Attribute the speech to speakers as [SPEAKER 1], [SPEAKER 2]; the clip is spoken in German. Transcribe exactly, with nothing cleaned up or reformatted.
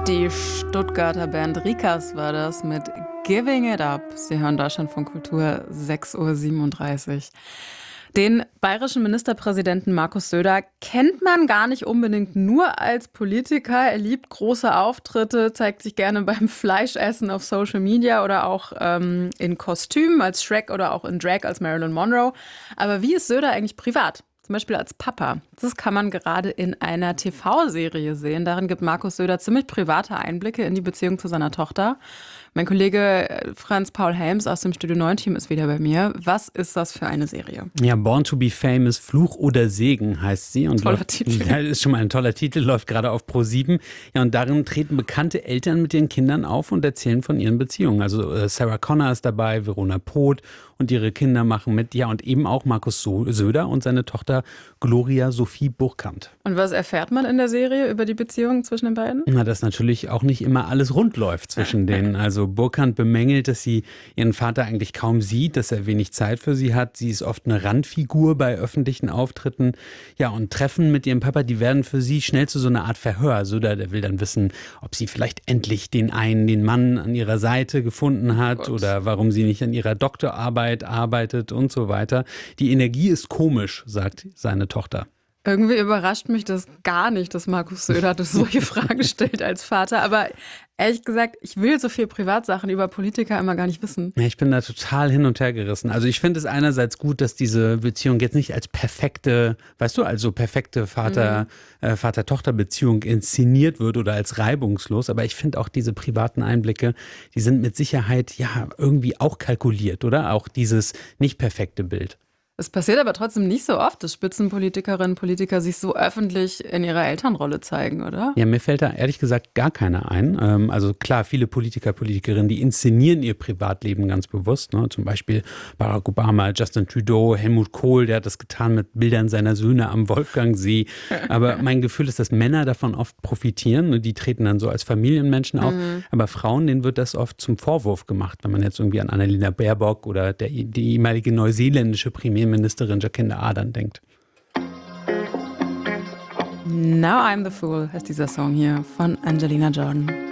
[SPEAKER 1] Die Stuttgarter Band Rikas war das mit Giving It Up. Sie hören Deutschlandfunk Kultur, sechs Uhr siebenunddreißig. Den bayerischen Ministerpräsidenten Markus Söder kennt man gar nicht unbedingt nur als Politiker. Er liebt große Auftritte, zeigt sich gerne beim Fleischessen auf Social Media oder auch ähm, in Kostüm als Shrek oder auch in Drag als Marilyn Monroe. Aber wie ist Söder eigentlich privat? Zum Beispiel als Papa. Das kann man gerade in einer T V-Serie sehen. Darin gibt Markus Söder ziemlich private Einblicke in die Beziehung zu seiner Tochter. Mein Kollege Franz Paul Helms aus dem Studio neun Team ist wieder bei mir. Was ist das für eine Serie?
[SPEAKER 2] Ja, Born to be Famous, Fluch oder Segen heißt sie. Und
[SPEAKER 1] toller
[SPEAKER 2] läuft,
[SPEAKER 1] Titel.
[SPEAKER 2] Ja, ist schon mal ein toller Titel, läuft gerade auf Pro sieben. Ja, und darin treten bekannte Eltern mit ihren Kindern auf und erzählen von ihren Beziehungen. Also äh, Sarah Connor ist dabei, Verona Poth und ihre Kinder machen mit. Ja, und eben auch Markus Söder und seine Tochter Gloria Sophie Burkhardt.
[SPEAKER 1] Und was erfährt man in der Serie über die Beziehung zwischen den beiden?
[SPEAKER 2] Na, dass natürlich auch nicht immer alles rund läuft zwischen denen. Also Burkhardt bemängelt, dass sie ihren Vater eigentlich kaum sieht, dass er wenig Zeit für sie hat. Sie ist oft eine Randfigur bei öffentlichen Auftritten. Ja, und Treffen mit ihrem Papa, die werden für sie schnell zu so einer Art Verhör. Söder, der will dann wissen, ob sie vielleicht endlich den einen, den Mann an ihrer Seite gefunden hat
[SPEAKER 1] Gott.
[SPEAKER 2] oder warum sie nicht an ihrer Doktorarbeit arbeitet und so weiter. Die Energie ist komisch, sagt seine Tochter.
[SPEAKER 1] Irgendwie überrascht mich das gar nicht, dass Markus Söder das solche Fragen stellt als Vater. Aber ehrlich gesagt, ich will so viel Privatsachen über Politiker immer gar nicht wissen.
[SPEAKER 2] Ja, ich bin da total hin und her gerissen. Also ich finde es einerseits gut, dass diese Beziehung jetzt nicht als perfekte, weißt du, also perfekte Vater, mhm. äh, Vater-Tochter-Beziehung inszeniert wird oder als reibungslos. Aber ich finde auch diese privaten Einblicke, die sind mit Sicherheit ja irgendwie auch kalkuliert, oder? Auch dieses nicht perfekte Bild.
[SPEAKER 1] Es passiert aber trotzdem nicht so oft, dass Spitzenpolitikerinnen und Politiker sich so öffentlich in ihrer Elternrolle zeigen, oder?
[SPEAKER 2] Ja, mir fällt da ehrlich gesagt gar keiner ein. Ähm, also klar, viele Politiker, Politikerinnen, die inszenieren ihr Privatleben ganz bewusst. Ne? Zum Beispiel Barack Obama, Justin Trudeau, Helmut Kohl, der hat das getan mit Bildern seiner Söhne am Wolfgangsee. Aber mein Gefühl ist, dass Männer davon oft profitieren. Ne? Die treten dann so als Familienmenschen auf. Mhm. Aber Frauen, denen wird das oft zum Vorwurf gemacht. Wenn man jetzt irgendwie an Annalena Baerbock oder der, die ehemalige neuseeländische Premierministerin Ministerin Jacinda Ardern denkt.
[SPEAKER 1] Now I'm the Fool heißt dieser Song hier von Angelina Jordan.